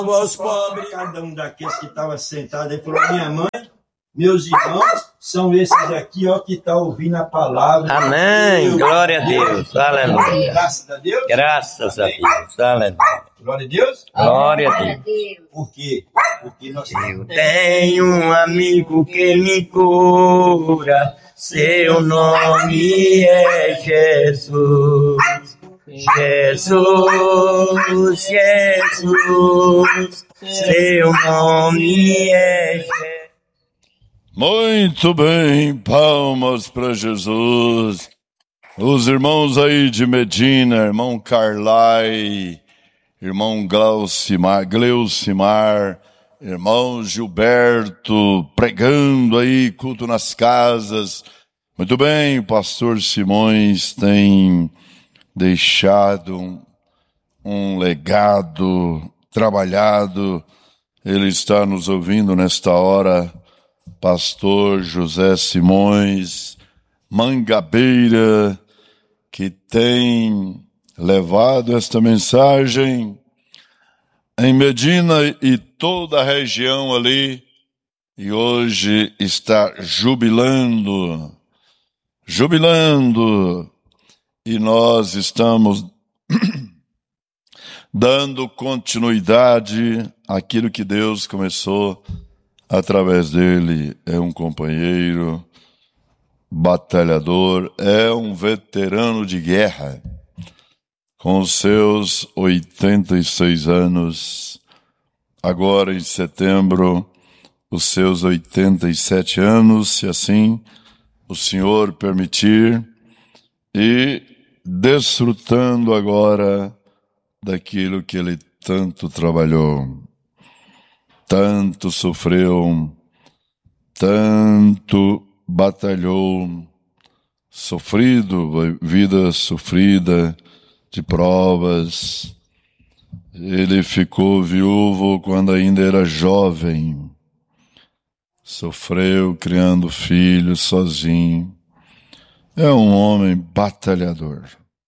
Aos pobres, cada um daqueles que estava sentado aí falou: minha mãe, meus irmãos, são esses aqui, ó, que estão ouvindo a palavra. Amém. Glória a Deus. Aleluia. Graças a Deus. Graças a Deus. Aleluia. Glória a Deus. Glória a Deus. Por quê? Porque nós Eu tenho um amigo que me cura, seu nome é Jesus. Jesus, Jesus, seu nome é Jesus. Muito bem, palmas para Jesus. Os irmãos aí de Medina, irmão Carlai, irmão Gleucimar, irmão Gilberto, pregando aí, culto nas casas. Muito bem, o pastor Simões tem deixado um legado trabalhado. Ele está nos ouvindo nesta hora. Pastor José Simões, Mangabeira, que tem levado esta mensagem em Medina e toda a região ali, e hoje está jubilando, e nós estamos dando continuidade àquilo que Deus começou através dele. É um companheiro, batalhador, é um veterano de guerra, com os seus 86 anos, agora em setembro, os seus 87 anos, se assim o Senhor permitir, e desfrutando agora daquilo que ele tanto trabalhou, tanto sofreu, tanto batalhou, sofrido, vida sofrida, de provas. Ele ficou viúvo quando ainda era jovem, sofreu criando filhos sozinho. É um homem batalhador.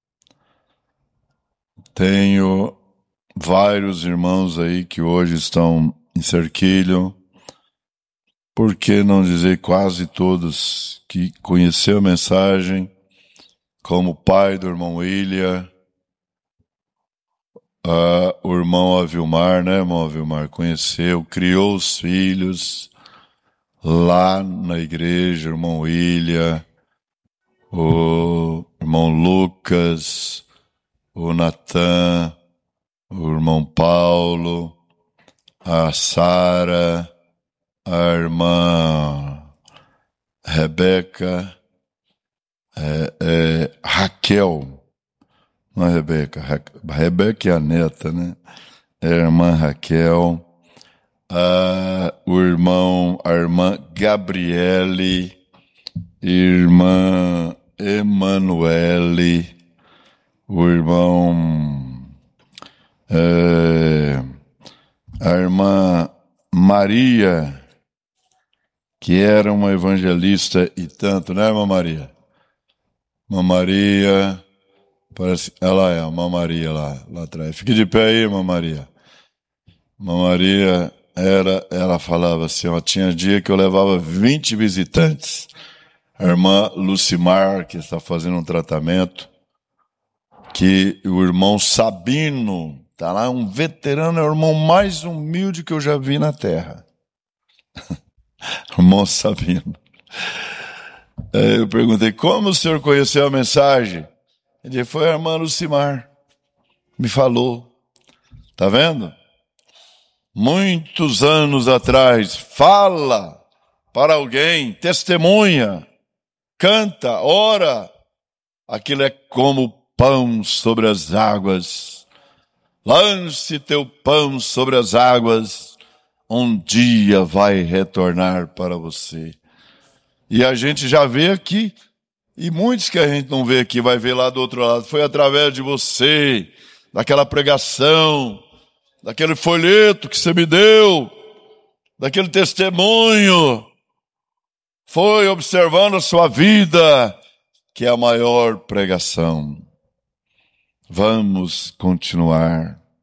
Tenho vários irmãos aí que hoje estão em Cerquilho, por que não dizer quase todos que conheceu a mensagem, como o pai do irmão William, o irmão Avilmar, né, irmão Avilmar? Conheceu, criou os filhos lá na igreja, o irmão William, o irmão Lucas, o Natan, o irmão Paulo, a Sara, a irmã Rebeca, Raquel, não é Rebeca, Rebeca é a neta, né? É a irmã Raquel, a irmã Gabriele, irmã Emanuele, o irmão, a irmã Maria, que era uma evangelista e tanto, né, irmã Maria? Irmã Maria, parece, ela é a irmã Maria lá atrás. Fique de pé aí, irmã Maria. Irmã Maria, ela falava assim, ó, tinha dia que eu levava 20 visitantes. A irmã Lucimar, que está fazendo um tratamento, que o irmão Sabino, tá lá, um veterano, é o irmão mais humilde que eu já vi na terra. Irmão Sabino. Eu perguntei, como o senhor conheceu a mensagem? Ele disse, foi a irmã Lucimar, me falou. Tá vendo? Muitos anos atrás, fala para alguém, testemunha, canta, ora. Aquilo é como pão sobre as águas. Lance teu pão sobre as águas, um dia vai retornar para você. E a gente já vê aqui, e muitos que a gente não vê aqui, vai ver lá do outro lado. Foi através de você, daquela pregação, daquele folheto que você me deu, daquele testemunho. Foi observando a sua vida, que é a maior pregação. Vamos continuar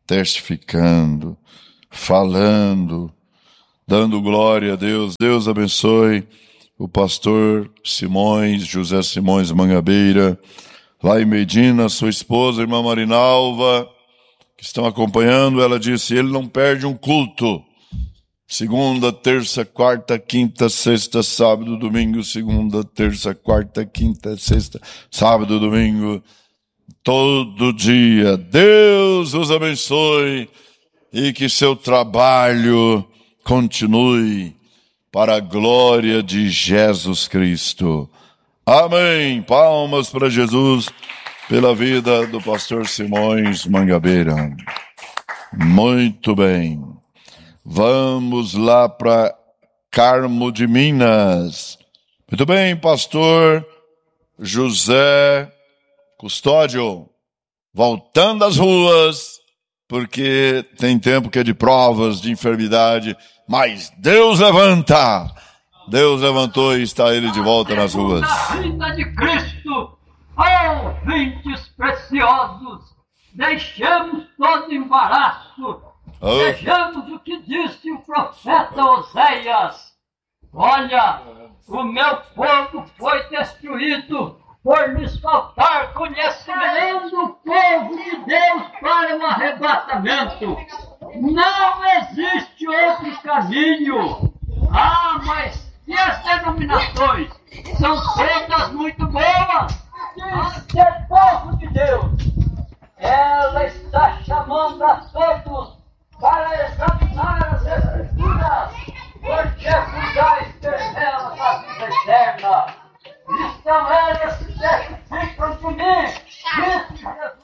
testificando, falando, dando glória a Deus. Deus abençoe o pastor Simões, José Simões Mangabeira, lá em Medina, sua esposa, irmã Marinalva, que estão acompanhando. Ela disse: ele não perde um culto. Segunda, terça, quarta, quinta, sexta, sábado, domingo. Segunda, terça, quarta, quinta, sexta, sábado, domingo. Todo dia. Deus os abençoe e que seu trabalho continue para a glória de Jesus Cristo. Amém. Palmas para Jesus pela vida do pastor Simões Mangabeira. Muito bem. Vamos lá para Carmo de Minas. Muito bem, pastor José Custódio, voltando às ruas, porque tem tempo que é de provas, de enfermidade, mas Deus levanta. Deus levantou e está ele de volta nas ruas. Na vida de Cristo, ouvintes preciosos, deixemos todo embaraço. Vejamos o que disse o profeta Oséias. Olha, o meu povo foi destruído por lhes faltar conhecimento. O povo de Deus para o arrebatamento. Não existe outro caminho. Mas e as denominações? São todas muito boas. Diz o povo de Deus. Ela está chamando a todos para examinar as Escrituras, porque cuidais delas a vida eterna. Então elas se testificam de mim.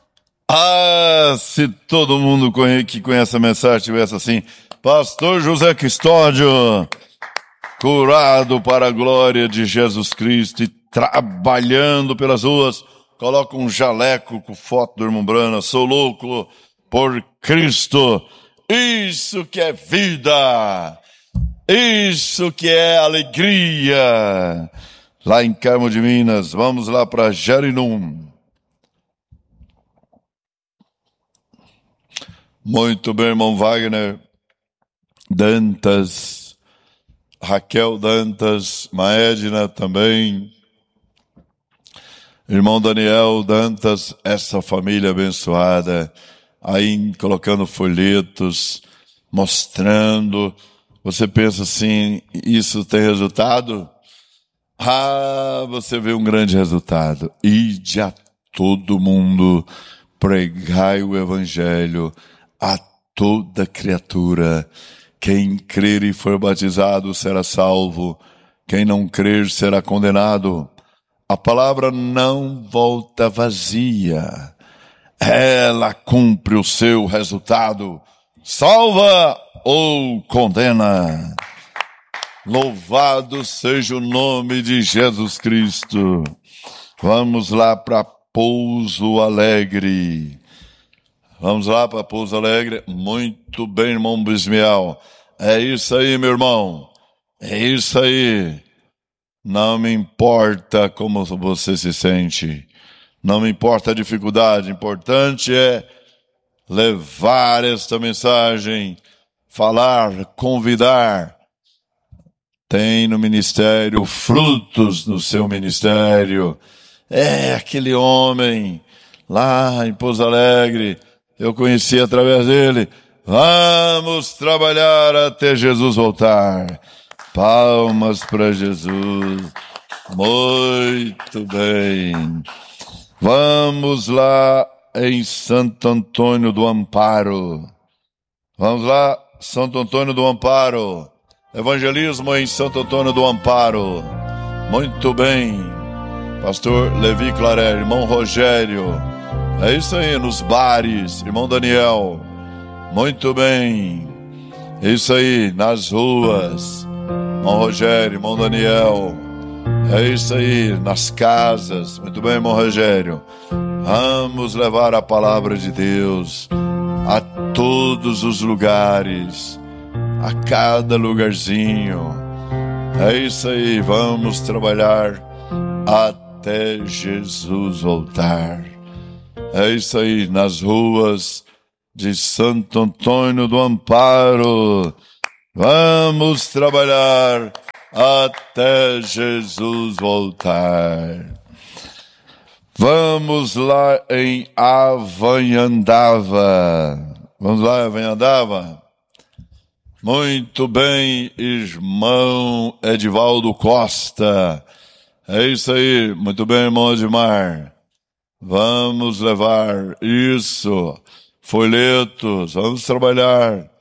Se todo mundo que conhece a mensagem tivesse assim: pastor José Custódio, curado para a glória de Jesus Cristo e trabalhando pelas ruas, coloca um jaleco com foto do irmão Brana, sou louco por Cristo. Isso que é vida, isso que é alegria. Lá em Carmo de Minas, vamos lá para Jarinum. Muito bem, irmão Wagner Dantas, Raquel Dantas, Maedna também, irmão Daniel Dantas, essa família abençoada, aí colocando folhetos, mostrando. Você pensa assim, isso tem resultado? Você vê um grande resultado. Ide a todo mundo, pregai o evangelho a toda criatura. Quem crer e for batizado será salvo, quem não crer será condenado. A palavra não volta vazia. Ela cumpre o seu resultado, salva ou condena. Louvado seja o nome de Jesus Cristo. Vamos lá para Pouso Alegre. Vamos lá para Pouso Alegre. Muito bem, irmão Bismiel. É isso aí, meu irmão. É isso aí. Não me importa como você se sente. Não me importa a dificuldade, o importante é levar esta mensagem, falar, convidar. Tem no ministério frutos no seu ministério. Aquele homem lá em Pouso Alegre, eu conheci através dele. Vamos trabalhar até Jesus voltar. Palmas para Jesus. Muito bem. Vamos lá em Santo Antônio do Amparo. Vamos lá, Santo Antônio do Amparo. Evangelismo em Santo Antônio do Amparo. Muito bem. Pastor Levi Clarer, irmão Rogério. É isso aí, nos bares, irmão Daniel. Muito bem. É isso aí, nas ruas. Irmão Rogério, irmão Daniel. É isso aí, nas casas. Muito bem, irmão Rogério. Vamos levar a palavra de Deus a todos os lugares, a cada lugarzinho. É isso aí, vamos trabalhar até Jesus voltar. É isso aí, nas ruas, de Santo Antônio do Amparo. Vamos trabalhar até Jesus voltar. Vamos lá em Avanhandava. Vamos lá, Avanhandava? Muito bem, irmão Edivaldo Costa. É isso aí, muito bem, irmão Edmar. Vamos levar isso, folhetos, vamos trabalhar